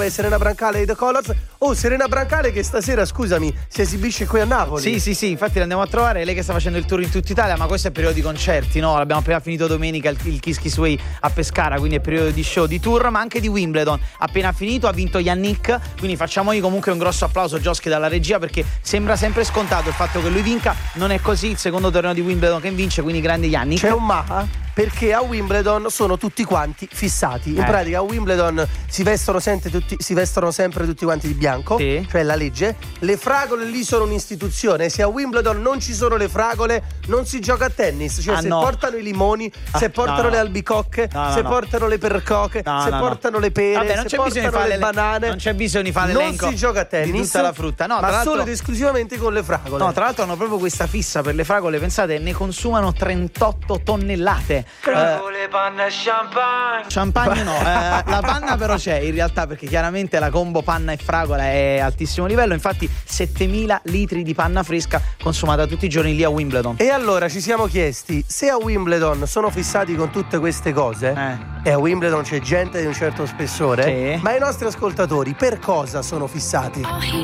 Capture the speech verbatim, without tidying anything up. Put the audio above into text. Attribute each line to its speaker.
Speaker 1: Serena Brancale e The Colors. Oh, Serena Brancale che stasera, scusami, si esibisce qui a Napoli.
Speaker 2: Sì, sì, sì, infatti l'andiamo a trovare. Lei che sta facendo il tour in tutta Italia, ma questo è periodo di concerti, no? L'abbiamo appena finito domenica il, il Kiss Kiss Way a Pescara, quindi è periodo di show, di tour, ma anche di Wimbledon. Appena finito, ha vinto Yannick, quindi facciamogli comunque un grosso applauso, Gioschi, dalla regia, perché sembra sempre scontato il fatto che lui vinca. Non è così, il secondo torneo di Wimbledon che vince, quindi grande Yannick.
Speaker 1: C'è un ma, perché a Wimbledon sono tutti quanti fissati. In
Speaker 2: eh.
Speaker 1: pratica a Wimbledon si vestono sempre tutti, si vestono sempre tutti quanti di bianco,
Speaker 2: sì.
Speaker 1: Cioè la legge. Le fragole lì sono un'istituzione. Se a Wimbledon non ci sono le fragole, non si gioca a tennis. Cioè
Speaker 2: ah,
Speaker 1: se
Speaker 2: no.
Speaker 1: portano i limoni,
Speaker 2: ah,
Speaker 1: se portano
Speaker 2: no,
Speaker 1: le
Speaker 2: no.
Speaker 1: albicocche,
Speaker 2: no,
Speaker 1: se
Speaker 2: no,
Speaker 1: portano le percoche,
Speaker 2: no,
Speaker 1: se
Speaker 2: no,
Speaker 1: portano
Speaker 2: no.
Speaker 1: le pere,
Speaker 2: Vabbè, non
Speaker 1: se
Speaker 2: c'è bisogno di
Speaker 1: portano
Speaker 2: fare
Speaker 1: le banane,
Speaker 2: non c'è bisogno di fare
Speaker 1: non
Speaker 2: l'elenco
Speaker 1: si gioca a tennis
Speaker 2: di tutta la frutta, no,
Speaker 1: ma
Speaker 2: tra
Speaker 1: solo ed
Speaker 2: l'altro
Speaker 1: esclusivamente con le fragole.
Speaker 2: No, tra l'altro hanno proprio questa fissa per le fragole, pensate, ne consumano trentotto tonnellate.
Speaker 3: Fragole, panna e champagne.
Speaker 2: Champagne no, eh, la panna però c'è in realtà, perché chiaramente la combo panna e fragola è altissimo livello. Infatti settemila litri di panna fresca consumata tutti i giorni lì a Wimbledon.
Speaker 1: E allora ci siamo chiesti, se a Wimbledon sono fissati con tutte queste cose,
Speaker 2: eh.
Speaker 1: e a Wimbledon c'è gente di un certo spessore,
Speaker 2: sì.
Speaker 1: ma i nostri ascoltatori per cosa sono fissati?